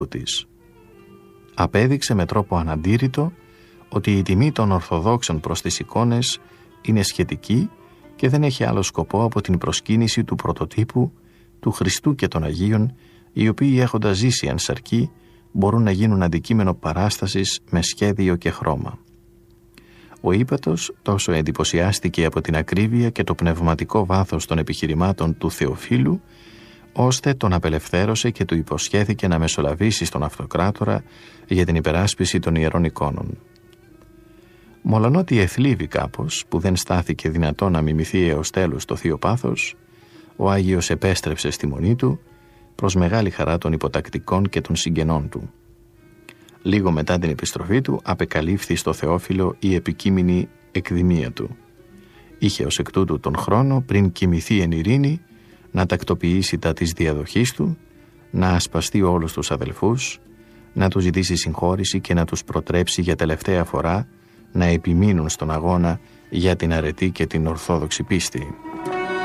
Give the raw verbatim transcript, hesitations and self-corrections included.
της. Απέδειξε με τρόπο αναντήρητο ότι η τιμή των Ορθοδόξων προς τις εικόνες είναι σχετική και δεν έχει άλλο σκοπό από την προσκύνηση του πρωτοτύπου, του Χριστού και των Αγίων, οι οποίοι έχοντας ζήσει εν σαρκί μπορούν να γίνουν αντικείμενο παράστασης με σχέδιο και χρώμα. Ο ύπατος τόσο εντυπωσιάστηκε από την ακρίβεια και το πνευματικό βάθος των επιχειρημάτων του Θεοφύλου, ώστε τον απελευθέρωσε και του υποσχέθηκε να μεσολαβήσει στον Αυτοκράτορα για την υπεράσπιση των ιερών εικόνων. Μολονότι εθλίβει κάπως, που δεν στάθηκε δυνατό να μιμηθεί έως τέλους το θείο πάθος, ο Άγιος επέστρεψε στη μονή του, προς μεγάλη χαρά των υποτακτικών και των συγγενών του. Λίγο μετά την επιστροφή του απεκαλύφθη στο Θεόφιλο η επικείμενη εκδημία του. Είχε ως εκ τούτου τον χρόνο πριν κοιμηθεί εν ειρήνη να τακτοποιήσει τα της διαδοχής του, να ασπαστεί όλους τους αδελφούς, να τους ζητήσει συγχώρηση και να τους προτρέψει για τελευταία φορά να επιμείνουν στον αγώνα για την αρετή και την ορθόδοξη πίστη.